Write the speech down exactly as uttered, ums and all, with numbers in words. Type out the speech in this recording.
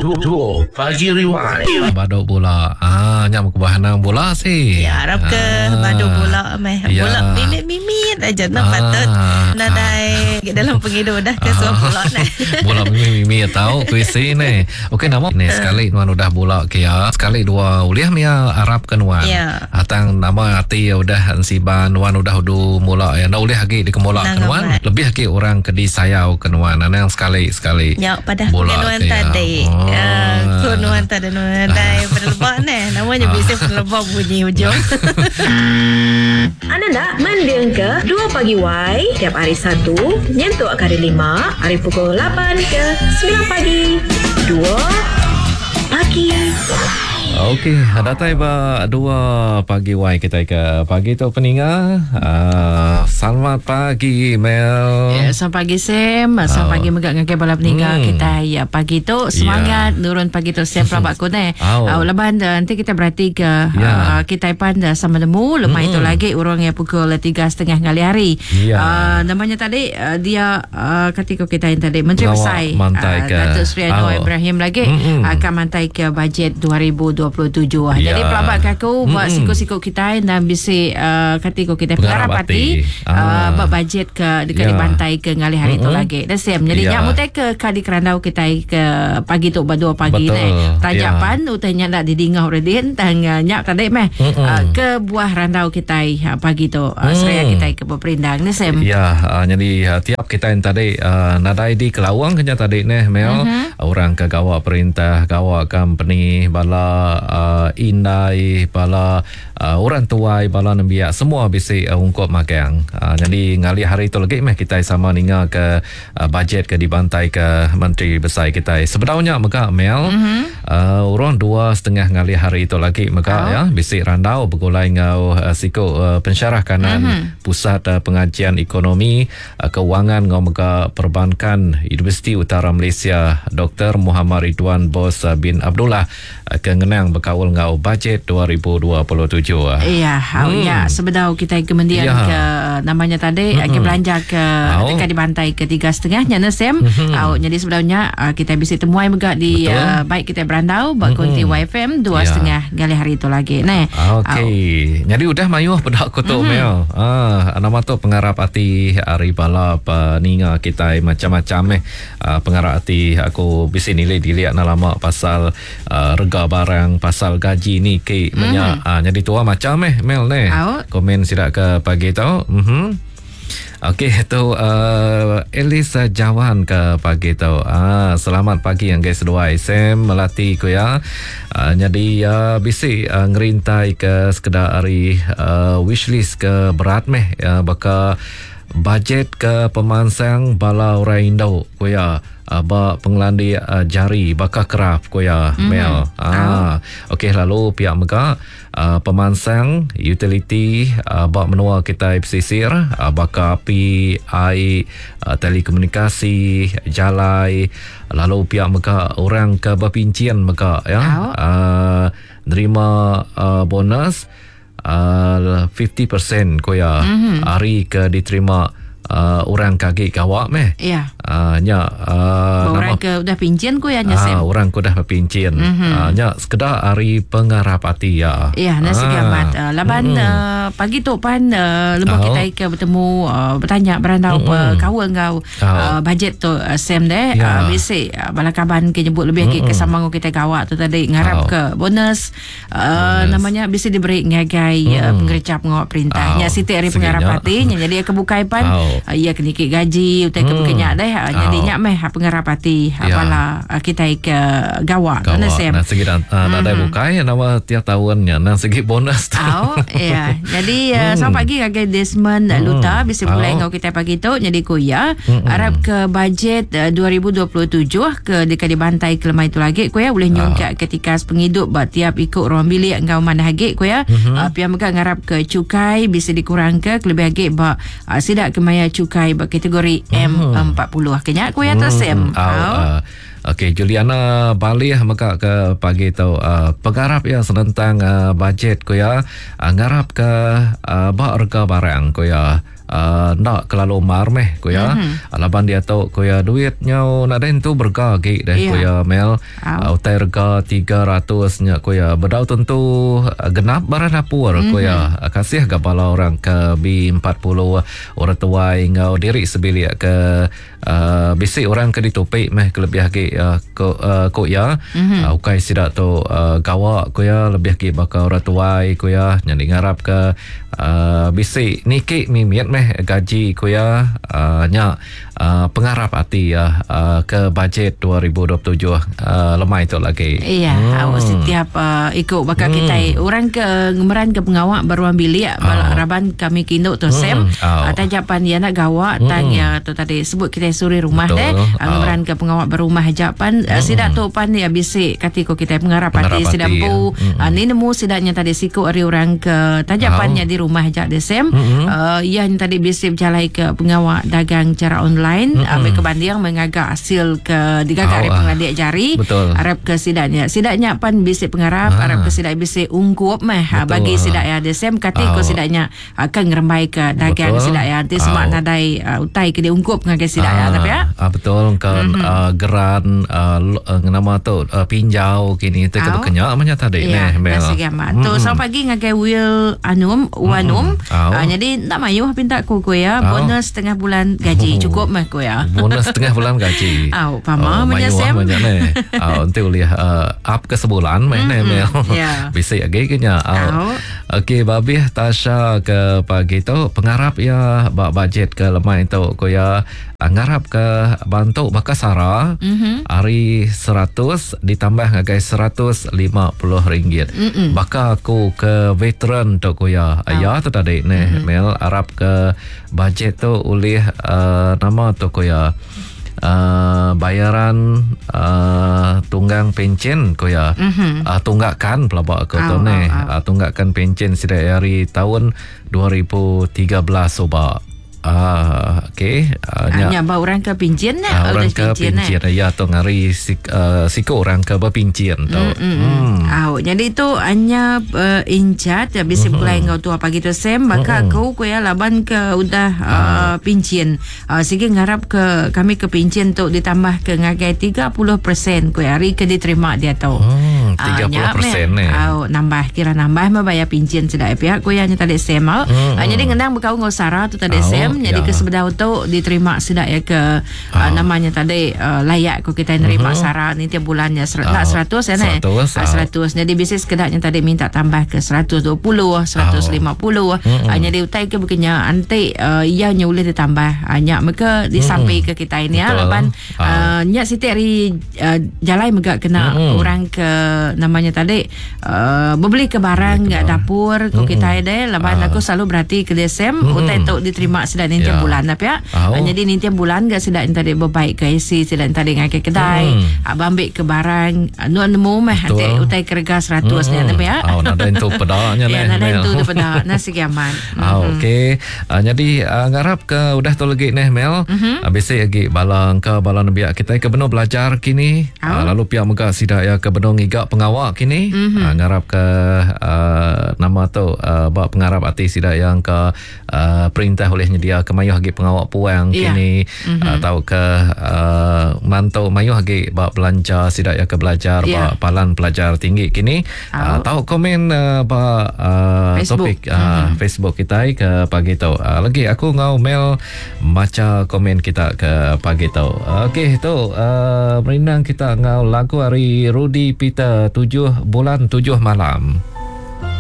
Dua Pagi Rewind. Baduk bola. Ah, nyam kebahanan bola sih. Ya, harap ke ah. baduk bola meh. Ya. Bola mimit-mimit aja nak Ah. patut nadai dalam penghidup dah ke suap bola ni. Bola mimit-mimit tahu kuisi ni. Okey, nama ni sekali nuan udah bola ke ya. Sekali dua uliah mia Arab kan nuan. Ya. Atang nama hati udah siban nuan udah udah mula ya. Ndak uliah lagi di kemola kan nuan. Lebih lagi orang ke di sayau kan nuan. Nang sekali sekali. Ya, pada bola nuan tadi. Ah, ku nuan tadi nuan dai perlebak ni. Namanya biasa perlebak bunyi hujung. Anda nak mendeng ke dua Pagi Y tiap hari Sabtu nyentuh ke hari lima hari pukul lapan ke sembilan pagi. dua Pagi. Okey, datang ba dua pagi Y kita ke pagi tu peninga. Uh, selamat pagi Mel. Ya, selamat pagi Sam. Selamat Oh. pagi megak ngakai bala peninga Hmm. kita ya pagi tu semangat Ya. nurun pagi tu Sam pelabak ku ni. Oh. Uh, leban nanti kita berarti ke Ya. uh, kita panda sama demu lemah itu Hmm. lagi urang ya pukul tiga setengah kali hari. Ya. Uh, namanya tadi uh, dia uh, ketika kita yang tadi Menteri Ngawak Besar mantai ke- Datuk Seri Anwar Oh. Ibrahim lagi Mm-mm. akan mantai ke bajet dua ribu dua puluh tujuh. Ya. Jadi pelabak aku buat Mm-mm. sikut-sikut kita dan bisi uh, ketika kita Pengarap pengarap hati hati. Ah. uh, buat bajet ke dekat Ya. di bantai ke ngali hari tu Mm-mm. lagi. Dah Sam. Jadi Ya. nyak mutai ke kadi kerandau kita ke pagi tu berdua pagi Betul. ni. Tajak Ya. pan utanya nak didingau redin tang uh, nyak tadi meh Mm-mm. uh, ke buah randau kita uh, pagi tu uh, Mm. seraya kita ke berperindang ni Sam. Ya, uh, jadi uh, tiap kita yang tadi uh, nadai di Kelawang kenya tadi ni Mel, Mhm. uh, orang ke gawak perintah, gawak company, bala uh, indai, bala uh, orang tuai, bala nembiak semua bisi uh, ungkop magang. Uh, jadi ngali hari tu lagi meh kita sama ninga ke uh, bajet ke dibantai ke Menteri Besar kita. Sebenarnya mega Mel, Mhm. uh, orang dua setengah ngali hari itu lagi mega Oh. ya, bisi randau begulai ngau uh, siko uh, pensyarah kanan Mhm. Pusat uh, Pengajian Ekonomi uh, Kewangan ngau mega perbankan Universiti Utara Malaysia Doktor Muhammad Ridwan Bos uh, bin Abdullah uh, kengenang berkawal ngau bajet dua ribu dua puluh tujuh. Ya, hmm. ya sebenarnya kita kemudian Ya. ke namanya tadi Mm-mm. kita belanja ke Au. dekat di bantai ke tiga setengahnya na Sam. Mhm. Au, jadi sebenarnya uh, kita bisa temuai juga di Betul. uh, baik kita berandau bak konti Mhm. Y F M dua Ya. setengah kali hari itu lagi. Nah, Okey. Jadi udah mayuh pedak kutu Mhm. Mel. Ah, nama tu pengarap hati hari bala peninga kita macam-macam eh. Uh, pengarap hati aku bisa nilai dilihat na lama pasal uh, rega barang, pasal gaji ni ke banyak. Ah, jadi tua macam eh Mel ni. Au. Komen sidak ke pagi tau. Mhm. Okey, tu uh, Elisa Jawan ke pagi tu. Ah, selamat pagi yang guys dua Sam melatih ku ya. Uh, jadi uh, bisi uh, ngerintai ke sekedar hari uh, wishlist ke berat meh uh, baka bajet ke pemansang bala orang Indo ku ya. Uh, ba pengelandi uh, jari baka kerap ku ya Mhm. Mel. Ah, okey lalu pihak mega uh, pemansang utility uh, bak menua kita pesisir uh, baka api air uh, telekomunikasi jalai lalu pihak mega orang ke berpincian mega ya Au. uh, nerima uh, bonus uh, lima puluh peratus ko ya Mhm. hari ke diterima uh, orang kaki kawak meh ya. uh, nya uh, Orang ke udah pincian ku ya nya Ah, Sam. orang ku dah berpincin. Mhm. Ah, nya sekedar hari pengarap hati ya. Ya, nasi Ah. gamat. Uh, laban Mm-mm. uh, pagi tu pan uh, lemah Oh. kita ke bertemu uh, bertanya berandau Mm-mm. uh, kawan kau uh, bajet tu uh, Sam deh Ya. uh, bisi uh, bala kaban ke nyebut lebih ke Mm-mm. kesamang kita gawat tu tadi ngarap Oh. ke bonus uh, Bonus. namanya bisa diberi ngagai uh, Mm-mm. pengerecap ngawak perintahnya Oh. siti hari Seginya. pengarap hati nya jadi kebukai pan Oh. uh, ia kenikik gaji utai ke Mm. bukannya deh uh, jadi Oh. nyak meh uh, pengarap hati uh, Ya. bala uh, kita ke gawat tu na Kawak Sam. nah segi uh, mm-hmm. nadai bukai nama tiap tahunnya nah segi bonus tu. Oh, ya. Jadi uh, Hmm. selamat pagi Kak Desmond uh, Hmm. Luta bisa mulai Oh. ngau kita pagi tu jadi kuya Hmm. harap ke bajet uh, dua ribu dua puluh tujuh ke dekat di bantai ke lemah itu lagi kuya boleh nyungkat ketika pengidup bat tiap ikut ruang bilik ngau mana hagi kuya Mhm. uh, pihak mereka ngarap ke cukai bisa dikurang ke lebih hagi ba uh, sidak kemaya cukai ba kategori M empat puluh kenyak kuya tu Sam. Oh, uh, Okey, Juliana Balih maka ke pagi tu uh, pengarap ya senentang uh, bajet ko ya uh, ngarap ke uh, ba harga barang ko ya uh, nak kelalu mar meh ko ya. Mm-hmm. Laban dia tahu ko ya duitnya nak den tu bergagi deh ko ya Mel. Uh, utai rega tiga ratus nya ko ya. Bedau tentu uh, genap barang dapur mm-hmm. ko ya. Uh, kasih gabala orang ke B empat puluh orang tua ngau diri sebilik ke uh, bisi orang ke ditopik meh kelebih lagi uh, ko uh, ko ya. Mm-hmm. Uh, ukai sidak tu uh, gawa ko ya lebih lagi bakal orang tua ko ya nyandi ngarap ke uh, bisi niki mimiat meh gaji ko ya uh, nya uh, pengarap hati ya uh, ke bajet dua ribu dua puluh tujuh uh, lemai tu lagi. Iya, hmm. awak setiap uh, ikut bakal hmm. kita orang ke ngemeran ke pengawak baruan bilik oh. raban kami kinduk tu hmm. sem oh. uh, tajapan dia nak gawak hmm. tanya tu tadi sebut kita suri rumah betul. Deh uh, ngemeran oh. ke pengawak berumah japan uh, hmm. sidak tu pan dia bisik katiko kita pengarap hati sidak pu hmm. uh, ni nemu sidaknya tadi siku ari orang ke tajapannya oh. di rumah jak desem hmm. uh, yang tadi bisik berjalai ke pengawak dagang cara online hmm. uh, ke bandiang mengagak hasil ke digagak oh. pengadik jari betul. Arab ke sidaknya sidaknya pan bisik pengarap ah. Arab ke sidak bisik ungkup meh betul. Bagi sidak ya desem katiko oh. sidaknya akan ngerembai ke dagang betul. Sidak ya nanti oh. semak nadai uh, utai ke dia ungkup ngagai sidak ah. ya tapi ya ah, betul kan mm-hmm. uh, geran uh, uh, nama tu uh, pinjau kini tu oh. kebenyak macam tadi ya, neh Mel mm-hmm. tu selamat pagi ngagai Will Anum Wanum mm-hmm. oh. uh, jadi tak mayuh pinta ku ku ya oh. bonus setengah bulan gaji oh. cukup meh ku ya bonus setengah bulan gaji oh pama oh, banyak sem banyak neh oh nanti lihat uh, up ke sebulan meh neh Mel bisa lagi kenya oh. okey babih Tasha ke pagi tu pengarap ya bak bajet ke lemai tu ku ya ngarap ke bantu bakasara mm-hmm. hari seratus ditambah ngagai seratus lima puluh ringgit. Mm-mm. Baka aku ke veteran tu ku ya. Oh. Ya tu tadi neh mm-hmm. Mel arap ke bajet tu oleh uh, nama tu ku ya. Uh, bayaran uh, tunggang pencen ko ya mm-hmm. uh, tunggakan pelabak ko tu ne uh, tunggakan pencen sida hari tahun dua ribu tiga belas soba. Ah, okey. Uh, nya ba orang ke pincin na uh, orang ke pincin ya tu ngari sik uh, siko orang ke berpincin tu. Hmm. Au, jadi tu hanya uh, incat ya bisa mulai ngau tu apa gitu sem maka kau ko ya laban ke udah uh, pincin. Uh, sige ngarap ke kami ke pincin tu ditambah ke ngagai tiga puluh peratus ko hari ke diterima dia tu. Hmm, tiga puluh peratus ni. Au, nambah kira nambah membayar pincin sudah pihak ko ya nya tadi sem. Uh, jadi ngendang bekau ngau sara tu tadi sem jadi ya. Ke sebedau tu diterima sidak ya ke oh. uh, namanya tadi uh, layak ko kita nerima uh-huh. sara ni tiap bulannya ser- oh. seratus ya ne seratus jadi bisnis kedaknya tadi minta tambah ke seratus dua puluh seratus lima puluh uh-huh. uh, jadi utai ke begenya anti uh, ia nya boleh ditambah hanya uh, mereka disampai uh-huh. ke kita ini ya lapan uh, nya siti hari uh, jalai megak kena uh-huh. orang ke namanya tadi uh, beli ke barang enggak dapur ko uh-huh. kita deh lapan uh-huh. aku selalu berarti ke desem uh-huh. utai tu diterima sidak ni yeah. bulan apa ya. Oh. Uh, jadi ni tiap bulan gak sedak tadi berbaik ke isi sedak tadi ngakai kedai. Hmm. Abang ambil ke barang nu nemu meh nanti utai kerja seratus ni apa ya. Oh nada itu pedaknya ni. Ya nada itu tu pedak nasi kiaman. Ah okey. Uh, jadi uh, ngarap ke udah tu lagi neh Mel. Uh, Biasa lagi balang ke balang biak kita ke benar belajar kini. Oh. Uh, lalu pihak muka sidak ya ke benar ngigak pengawak kini. Uh, ngarap ke uh, nama tu uh, bak pengarap hati sidak yang ke uh, perintah oleh nyedia ke mayuh hagi pengawak puang yeah. kini mm-hmm. uh, tahu ke uh, mantau mayuh hagi bak belanja sidak ya ke belajar yeah. bak palan pelajar tinggi kini oh. uh, tahu komen uh, bak uh, topik uh, mm-hmm. Facebook kita ke pagi tu uh, lagi aku ngau Mel baca komen kita ke pagi tu uh, okey tu uh, merinang kita ngau lagu hari Rudy Peter tujuh bulan tujuh malam.